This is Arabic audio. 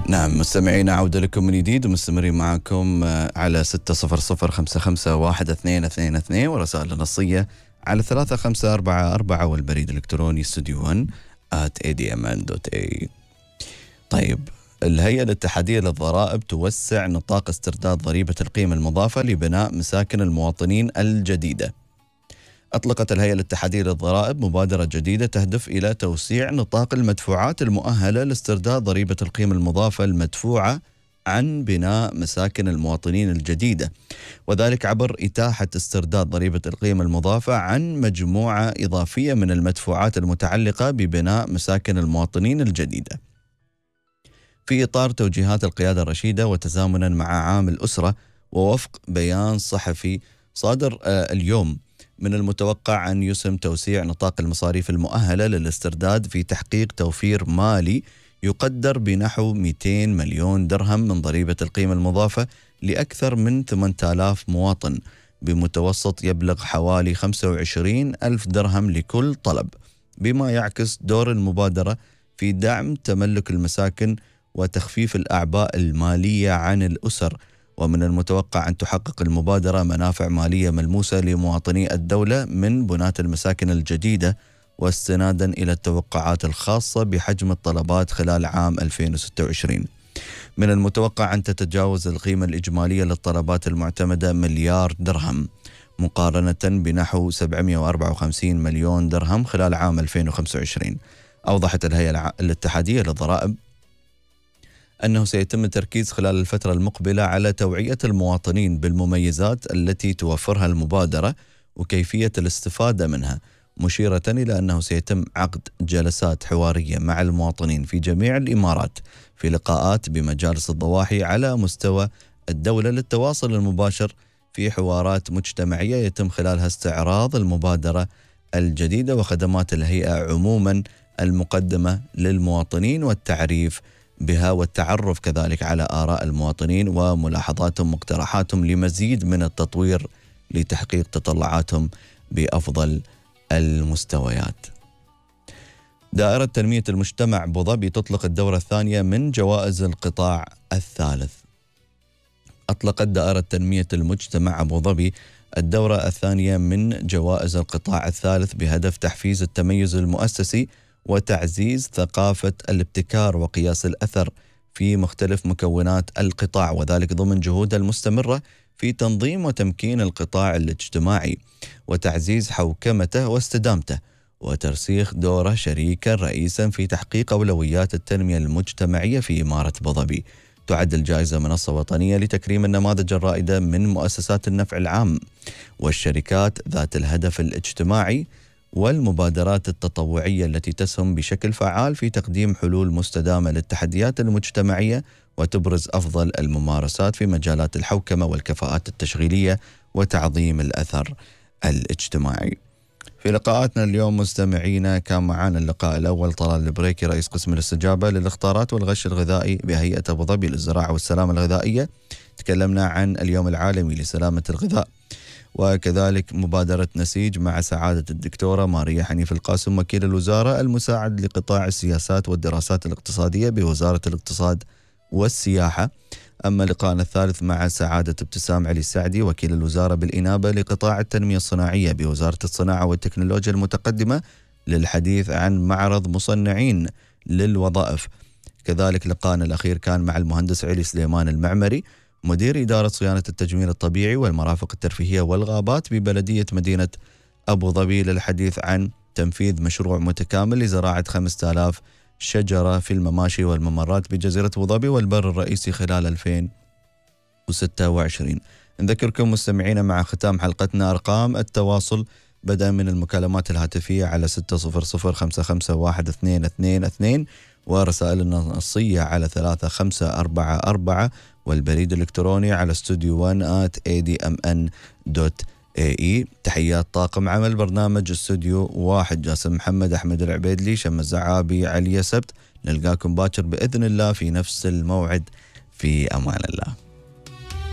نعم مستمعينا، عودة لكم من جديد ومستمرين معكم على 600 ورسائل نصية على 3544 والبريد الإلكتروني studio1@admn.ae. طيب، الهيئة الاتحادية للضرائب توسع نطاق استرداد ضريبة القيمة المضافة لبناء مساكن المواطنين الجديدة. أطلقت الهيئة الاتحادية للضرائب مبادرة جديدة تهدف إلى توسيع نطاق المدفوعات المؤهلة لاسترداد ضريبة القيمة المضافة المدفوعة عن بناء مساكن المواطنين الجديدة، وذلك عبر إتاحة استرداد ضريبة القيمة المضافة عن مجموعة إضافية من المدفوعات المتعلقة ببناء مساكن المواطنين الجديدة. في إطار توجيهات القيادة الرشيدة وتزامنا مع عام الأسرة، ووفق بيان صحفي صادر اليوم، من المتوقع أن يسهم توسيع نطاق المصاريف المؤهلة للاسترداد في تحقيق توفير مالي يقدر بنحو 200 مليون درهم من ضريبة القيمة المضافة لأكثر من 8000 مواطن، بمتوسط يبلغ حوالي 25 ألف درهم لكل طلب، بما يعكس دور المبادرة في دعم تملك المساكن وتخفيف الأعباء المالية عن الأسر. ومن المتوقع أن تحقق المبادرة منافع مالية ملموسة لمواطني الدولة من بناة المساكن الجديدة، واستنادا إلى التوقعات الخاصة بحجم الطلبات خلال عام 2026. من المتوقع أن تتجاوز القيمة الإجمالية للطلبات المعتمدة مليار درهم، مقارنة بنحو 754 مليون درهم خلال عام 2025. أوضحت الهيئة الاتحادية للضرائب أنه سيتم التركيز خلال الفترة المقبلة على توعية المواطنين بالمميزات التي توفرها المبادرة وكيفية الاستفادة منها، مشيرة إلى أنه سيتم عقد جلسات حوارية مع المواطنين في جميع الإمارات في لقاءات بمجالس الضواحي على مستوى الدولة للتواصل المباشر في حوارات مجتمعية يتم خلالها استعراض المبادرة الجديدة وخدمات الهيئة عموما المقدمة للمواطنين والتعريف بها، والتعرف كذلك على آراء المواطنين وملاحظاتهم ومقترحاتهم لمزيد من التطوير لتحقيق تطلعاتهم بأفضل المستويات. دائرة تنمية المجتمع أبو ظبي تطلق الدورة الثانية من جوائز القطاع الثالث. أطلقت دائرة تنمية المجتمع أبو ظبي الدورة الثانية من جوائز القطاع الثالث بهدف تحفيز التميز المؤسسي وتعزيز ثقافة الابتكار وقياس الأثر في مختلف مكونات القطاع، وذلك ضمن جهودها المستمرة في تنظيم وتمكين القطاع الاجتماعي وتعزيز حوكمته واستدامته، وترسيخ دوره شريكا رئيسا في تحقيق أولويات التنمية المجتمعية في إمارة أبو ظبي. تعد الجائزة منصة وطنية لتكريم النماذج الرائدة من مؤسسات النفع العام والشركات ذات الهدف الاجتماعي والمبادرات التطوعية التي تسهم بشكل فعال في تقديم حلول مستدامة للتحديات المجتمعية وتبرز أفضل الممارسات في مجالات الحوكمة والكفاءات التشغيلية وتعظيم الأثر الاجتماعي. في لقاءاتنا اليوم مستمعينا، كان معنا اللقاء الأول طلال البريكي رئيس قسم الاستجابة للاختارات والغش الغذائي بهيئة أبو ظبي للزراعة والسلامة الغذائية. تكلمنا عن اليوم العالمي لسلامة الغذاء، وكذلك مبادرة نسيج مع سعادة الدكتورة ماريا حنيف القاسم وكيل الوزارة المساعد لقطاع السياسات والدراسات الاقتصادية بوزارة الاقتصاد والسياحة. أما لقاءنا الثالث مع سعادة ابتسام علي السعدي وكيل الوزارة بالإنابة لقطاع التنمية الصناعية بوزارة الصناعة والتكنولوجيا المتقدمة للحديث عن معرض مصنعين للوظائف. كذلك لقاءنا الأخير كان مع المهندس علي سليمان المعمري مدير إدارة صيانة التجميل الطبيعي والمرافق الترفيهية والغابات ببلدية مدينة أبو ظبي للحديث عن تنفيذ مشروع متكامل لزراعة 5000 شجرة في المماشي والممرات بجزيرة أبو ظبي والبر الرئيسي خلال 2026. نذكركم مستمعين مع ختام حلقتنا أرقام التواصل بدءا من المكالمات الهاتفية على 600551222 ورسائل النصية على 3544 والبريد الإلكتروني على studio1@admn.ae. تحيات طاقم عمل برنامج استوديو 1 جاسم محمد، أحمد العبيدلي، شم الزعابي، علي سبت. نلقاكم باكر بإذن الله في نفس الموعد. في أمان الله.